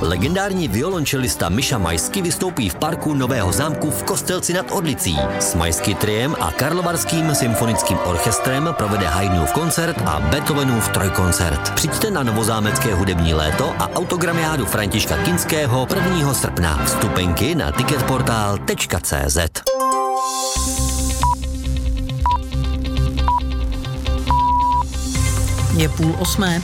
Legendární violončelista Miša Majský vystoupí v parku Nového zámku v Kostelci nad Orlicí. S Majský triem a Karlovarským symfonickým orchestrem provede Haydnův koncert a Beethovenův trojkoncert. Přijďte na novozámecké hudební léto a autogramiádu Františka Kinského 1. srpna. Vstupenky na ticketportal.cz. Je 7:30.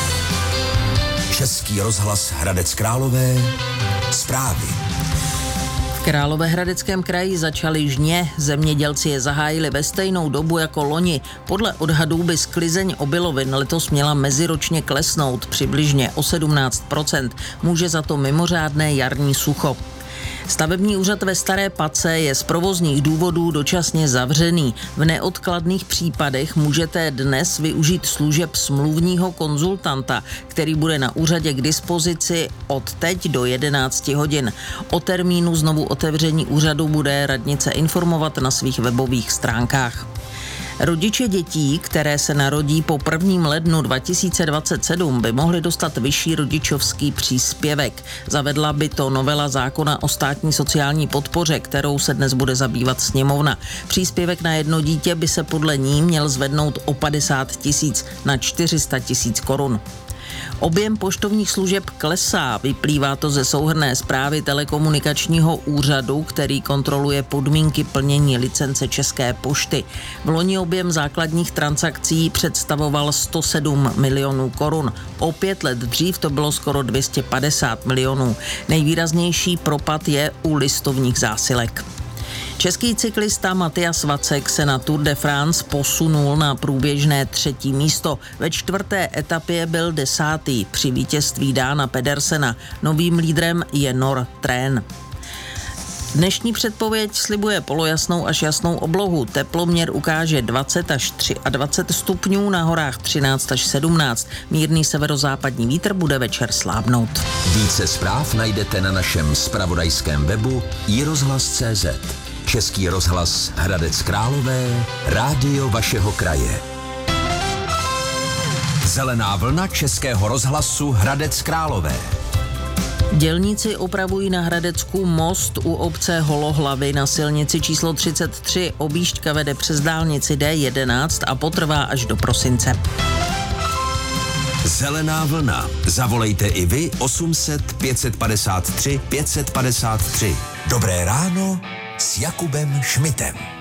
Český rozhlas Hradec Králové. Zprávy. V Královéhradeckém kraji začaly žně. Zemědělci je zahájili ve stejnou dobu jako loni. Podle odhadů by sklizeň obilovin letos měla meziročně klesnout přibližně o 17%. Může za to mimořádné jarní sucho. Stavební úřad ve Staré Pace je z provozních důvodů dočasně zavřený. V neodkladných případech můžete dnes využít služeb smluvního konzultanta, který bude na úřadě k dispozici od teď do 11 hodin. O termínu znovu otevření úřadu bude radnice informovat na svých webových stránkách. Rodiče dětí, které se narodí po 1. lednu 2027, by mohli dostat vyšší rodičovský příspěvek. Zavedla by to novela zákona o státní sociální podpoře, kterou se dnes bude zabývat sněmovna. Příspěvek na jedno dítě by se podle ní měl zvednout o 50 000 na 400 000 korun. Objem poštovních služeb klesá, vyplývá to ze souhrnné zprávy telekomunikačního úřadu, který kontroluje podmínky plnění licence České pošty. V loni objem základních transakcí představoval 107 milionů korun. O 5 let dřív to bylo skoro 250 milionů. Nejvýraznější propad je u listovních zásilek. Český cyklista Matyas Vacek se na Tour de France posunul na průběžné 3. místo. Ve 4. etapě byl 10. při vítězství Dána Pedersena. Novým lídrem je Nor Trén. Dnešní předpověď slibuje polojasnou až jasnou oblohu. Teploměr ukáže 20 až 23 stupňů, na horách 13 až 17. Mírný severozápadní vítr bude večer slábnout. Více zpráv najdete na našem zpravodajském webu iRozhlas.cz. Český rozhlas Hradec Králové, rádio vašeho kraje. Zelená vlna Českého rozhlasu Hradec Králové. Dělníci opravují na Hradecku most u obce Holohlavy na silnici číslo 33. Objížďka vede přes dálnici D11 a potrvá až do prosince. Zelená vlna. Zavolejte i vy 800 553 553. Dobré ráno s Jakubem Šmitem.